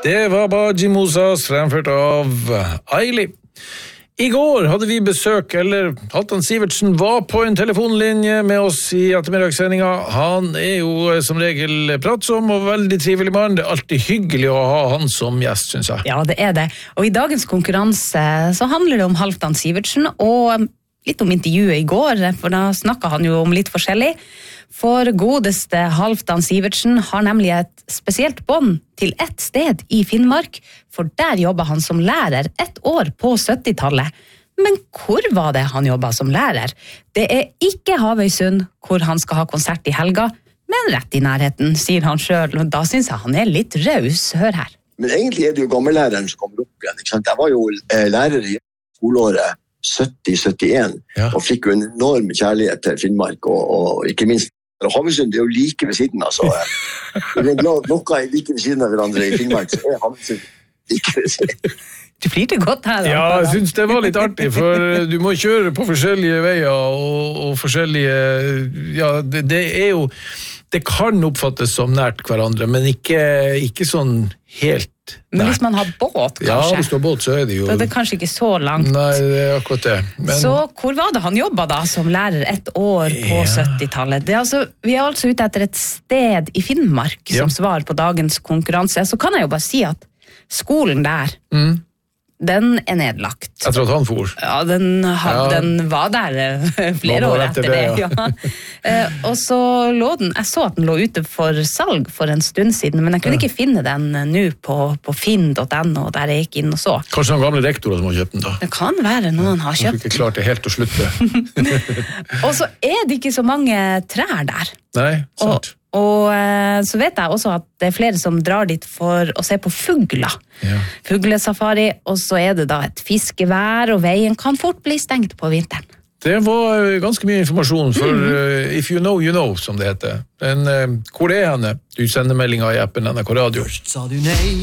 Det var Baji Mosas fremført av Aili. I går hadde vi besøk, eller Halvdan Sivertsen var på en telefonlinje med oss i ettermiddagssendinga. Han jo som regel pratsom og veldig trivelig mann. Det alltid hyggelig å ha han som gjest, synes jeg. Ja, det det. Og i dagens konkurranse så handler det om Halvdan Sivertsen, og litt om intervjuet i går, for da snakket han jo om litt forskjellig. For godeste Halvdan Sivertsen har nemlig et spesielt bånd til ett sted i Finnmark, for der jobbet han som lærer 1 år på 70-tallet. Men hvor var det han jobbet som lærer? Det ikke Havøysund, hvor han skal ha konsert i helga, men rett i nærheten, sier han selv, og da synes jeg han litt raus. Hør her. Men egentlig det jo gammellæreren som kommer opp igjen, ikke sant? Jeg var jo lærer i skoleåret 70-71, og fikk jo en enorm kjærlighet til Finnmark, og ikke minst Havøysund jo like ved siden, altså. Det noe like ved siden av hverandre i Finnmark, så Havøysund like ved siden. Du flirte godt her. Ja, jeg synes det var litt artig, for du må kjøre på forskjellige veier, og forskjellige, ja, det jo, det kan oppfattes som nært hverandre, men ikke sånn helt nært. Men hvis man har båt, kanskje? Ja, hvis du har båt, så det jo... Det kanskje ikke så langt. Nei, det akkurat det. Men... Så hvor var det han jobbet da, som lærer 1 år på 70-tallet? Vi altså ute etter et sted i Finnmark som svar på dagens konkurranse. Så kan jeg jo bare si at skolen der... Den nedlagt. Etter at han for? Ja, den var der flere år etter det. Ja. Og så lå den, jeg så at den lå ute for salg for en stund siden, men jeg kunne ikke finne den nå på finn.no, der jeg gikk inn og så. Kanskje den gamle rektoren som har kjøpt den da? Det kan være noen har kjøpt. Han fikk ikke klart det helt å slutte. Og så det ikke så mange trær der. Nei, sant. Og så vet jeg også at det flere som drar dit for å se på fugler. Ja. Fuglesafari, og så det da et fiskevær, og veien kan fort bli stengt på vinteren. Det var ganske mye informasjon, for if you know, som det heter. Men hvor henne? Du sender meldinger i appen NRK Radio. Først sa du nei.